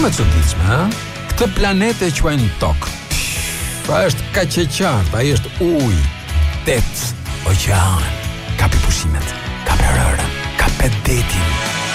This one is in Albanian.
Shumë e çuditshme, ha? Këtë planet e quajnë tokë. Fa është kaq e qartë, ai është ujë, det, oqean.